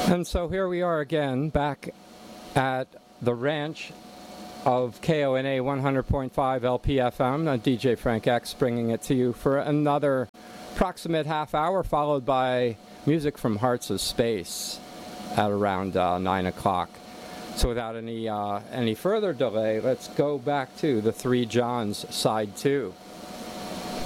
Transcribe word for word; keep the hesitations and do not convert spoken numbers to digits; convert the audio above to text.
And so here we are again, back at the ranch of K O N A one hundred point five L P F M, uh, D J Frank X bringing it to you for another approximate half hour, followed by music from Hearts of Space at around uh, nine o'clock. So without any uh, any further delay, let's go back to the Three Johns side two.